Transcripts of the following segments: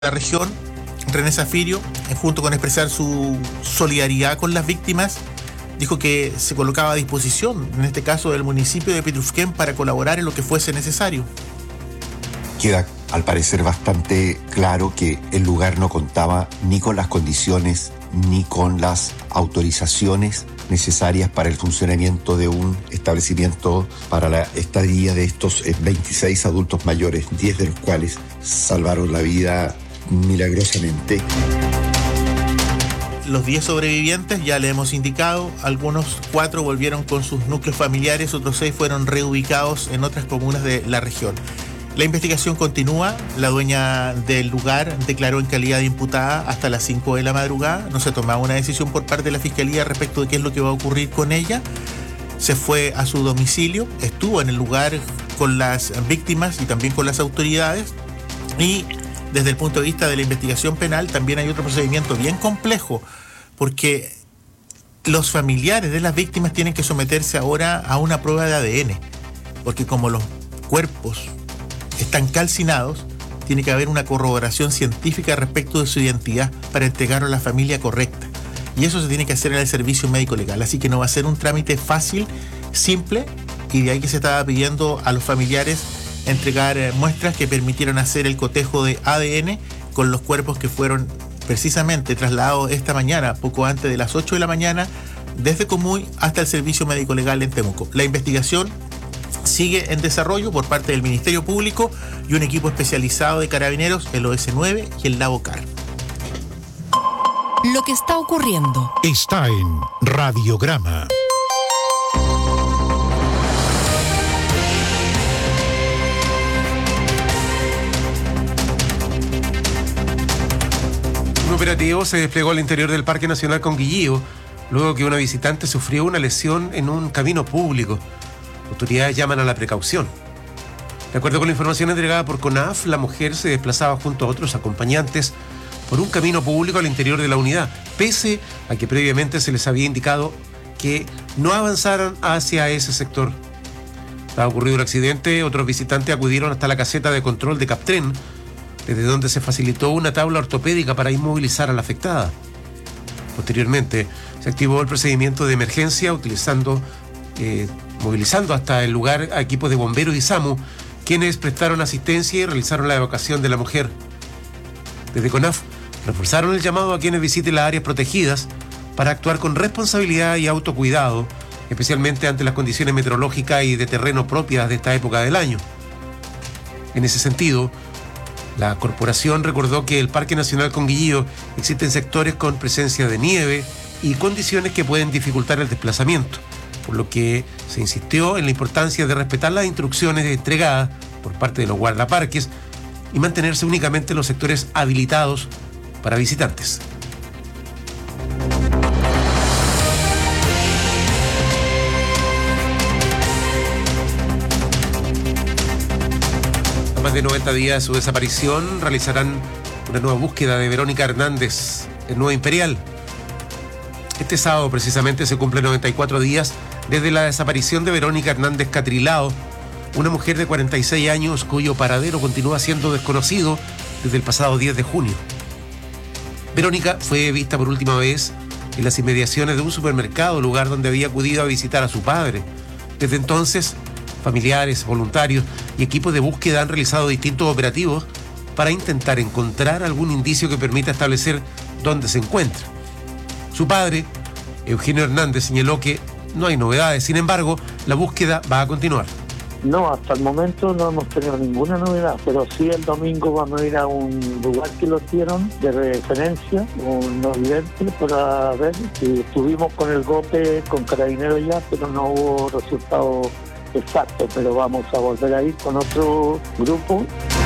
la región, René Zafirio, junto con expresar su solidaridad con las víctimas, dijo que se colocaba a disposición, en este caso del municipio de Pitrufquén, para colaborar en lo que fuese necesario. Queda al parecer bastante claro que el lugar no contaba ni con las condiciones ni con las autorizaciones necesarias para el funcionamiento de un establecimiento para la estadía de estos 26 adultos mayores, 10 de los cuales salvaron la vida milagrosamente. Los 10 sobrevivientes ya le hemos indicado, algunos 4 volvieron con sus núcleos familiares, otros 6 fueron reubicados en otras comunas de la región. La investigación continúa, la dueña del lugar declaró en calidad de imputada hasta las 5 de la madrugada, no se tomaba una decisión por parte de la Fiscalía respecto de qué es lo que va a ocurrir con ella. Se fue a su domicilio, estuvo en el lugar con las víctimas y también con las autoridades, y desde el punto de vista de la investigación penal también hay otro procedimiento bien complejo, porque los familiares de las víctimas tienen que someterse ahora a una prueba de ADN, porque como los cuerpos están calcinados, tiene que haber una corroboración científica respecto de su identidad para entregarlo a la familia correcta. Y eso se tiene que hacer en el servicio médico legal. Así que no va a ser un trámite fácil, simple, y de ahí que se estaba pidiendo a los familiares entregar muestras que permitieron hacer el cotejo de ADN con los cuerpos que fueron precisamente trasladados esta mañana, poco antes de las 8 de la mañana, desde Comuy hasta el servicio médico legal en Temuco. La investigación sigue en desarrollo por parte del Ministerio Público y un equipo especializado de carabineros, el OS9 y el Lavocar. Lo que está ocurriendo está en Radiograma. Un operativo se desplegó al interior del Parque Nacional Conguillío, luego que una visitante sufrió una lesión en un camino público. Autoridades llaman a la precaución. De acuerdo con la información entregada por CONAF, la mujer se desplazaba junto a otros acompañantes por un camino público al interior de la unidad, pese a que previamente se les había indicado que no avanzaran hacia ese sector. Dado ocurrido el accidente, otros visitantes acudieron hasta la caseta de control de Captren, desde donde se facilitó una tabla ortopédica para inmovilizar a la afectada. Posteriormente, se activó el procedimiento de emergencia movilizando hasta el lugar a equipos de bomberos y SAMU, quienes prestaron asistencia y realizaron la evacuación de la mujer. Desde CONAF reforzaron el llamado a quienes visiten las áreas protegidas para actuar con responsabilidad y autocuidado, especialmente ante las condiciones meteorológicas y de terreno propias de esta época del año. En ese sentido, la corporación recordó que el Parque Nacional Conguillío existen sectores con presencia de nieve y condiciones que pueden dificultar el desplazamiento, por lo que se insistió en la importancia de respetar las instrucciones entregadas por parte de los guardaparques y mantenerse únicamente en los sectores habilitados para visitantes. A más de 90 días de su desaparición, realizarán una nueva búsqueda de Verónica Hernández en Nueva Imperial. Este sábado precisamente se cumplen 94 días desde la desaparición de Verónica Hernández Catrilao, una mujer de 46 años cuyo paradero continúa siendo desconocido desde el pasado 10 de junio. Verónica fue vista por última vez en las inmediaciones de un supermercado, lugar donde había acudido a visitar a su padre. Desde entonces, familiares, voluntarios y equipos de búsqueda han realizado distintos operativos para intentar encontrar algún indicio que permita establecer dónde se encuentra. Su padre, Eugenio Hernández, señaló que no hay novedades, sin embargo, la búsqueda va a continuar. No, hasta el momento no hemos tenido ninguna novedad, pero sí el domingo vamos a ir a un lugar que lo dieron de referencia, un no vidente, para ver si estuvimos con el GOPE, con Carabineros ya, pero no hubo resultado exacto, pero vamos a volver a ir con otro grupo.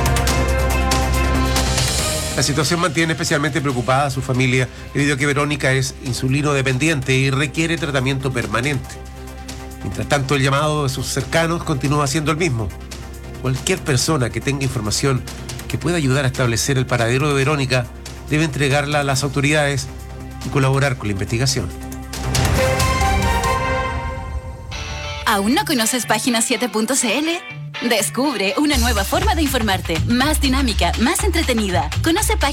La situación mantiene especialmente preocupada a su familia debido a que Verónica es insulino dependiente y requiere tratamiento permanente. Mientras tanto, el llamado de sus cercanos continúa siendo el mismo. Cualquier persona que tenga información que pueda ayudar a establecer el paradero de Verónica debe entregarla a las autoridades y colaborar con la investigación. ¿Aún no conoces Página7.cl? Descubre una nueva forma de informarte, más dinámica, más entretenida. Conoce